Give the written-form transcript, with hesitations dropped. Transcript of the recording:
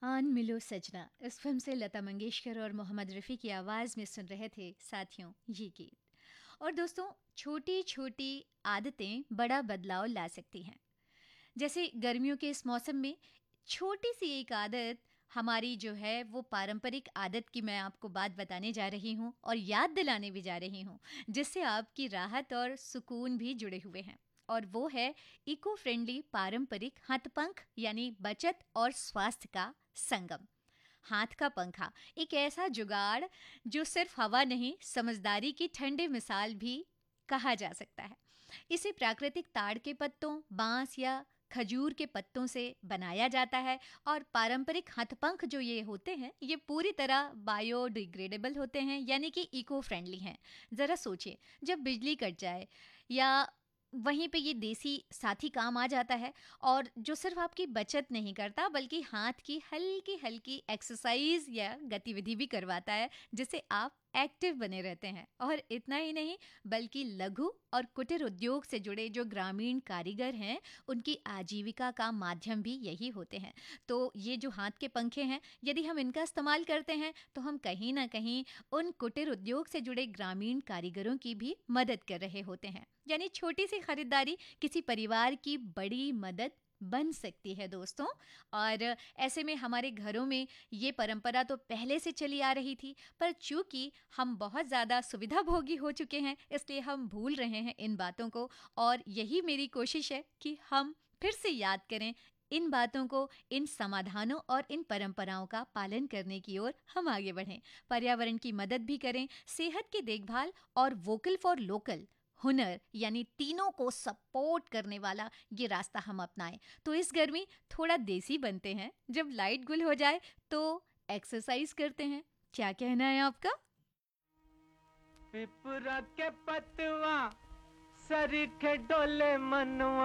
आन मिलो सजना, इस फिल्म से लता मंगेशकर और मोहम्मद रफ़ी की आवाज़ में सुन रहे थे साथियों ये गीत। और दोस्तों, छोटी छोटी आदतें बड़ा बदलाव ला सकती हैं। जैसे गर्मियों के इस मौसम में छोटी सी एक आदत हमारी जो है वो पारंपरिक आदत की मैं आपको बात बताने जा रही हूँ और याद दिलाने भी जा रही हूँ, जिससे आपकी राहत और सुकून भी जुड़े हुए हैं। और वो है इको फ्रेंडली पारंपरिक हाथपंख, यानी बचत और स्वास्थ्य का संगम। हाथ का पंखा एक ऐसा जुगाड़ जो सिर्फ हवा नहीं, समझदारी की ठंडे मिसाल भी कहा जा सकता है। इसे प्राकृतिक ताड़ के पत्तों, बांस या खजूर के पत्तों से बनाया जाता है। और पारंपरिक हथपंख जो ये होते हैं, ये पूरी तरह बायोडिग्रेडेबल होते हैं, यानी कि इको फ्रेंडली हैं। ज़रा सोचिए, जब बिजली कट जाए या वहीं पे ये देसी साथी काम आ जाता है, और जो सिर्फ आपकी बचत नहीं करता बल्कि हाथ की हल्की हल्की एक्सरसाइज या गतिविधि भी करवाता है, जिससे आप एक्टिव बने रहते हैं। और इतना ही नहीं, बल्कि लघु और कुटीर उद्योग से जुड़े जो ग्रामीण कारीगर हैं, उनकी आजीविका का माध्यम भी यही होते हैं। तो ये जो हाथ के पंखे हैं, यदि हम इनका इस्तेमाल करते हैं तो हम कहीं ना कहीं उन कुटीर उद्योग से जुड़े ग्रामीण कारीगरों की भी मदद कर रहे होते हैं। यानी छोटी सी खरीदारी किसी परिवार की बड़ी मदद बन सकती है दोस्तों। और ऐसे में हमारे घरों में ये परंपरा तो पहले से चली आ रही थी, पर चूंकि हम बहुत ज़्यादा सुविधाभोगी हो चुके हैं, इसलिए हम भूल रहे हैं इन बातों को। और यही मेरी कोशिश है कि हम फिर से याद करें इन बातों को, इन समाधानों और इन परंपराओं का पालन करने की ओर हम आगे बढ़ें। पर्यावरण की मदद भी करें, सेहत की देखभाल और वोकल फॉर लोकल हुनर, यानी तीनों को सपोर्ट करने वाला ये रास्ता हम अपनाएं। तो इस गर्मी थोड़ा देसी बनते हैं, जब लाइट गुल हो जाए तो एक्सरसाइज करते हैं। क्या कहना है आपका? पिपरा के पतवा सरीखे डोले मनवा।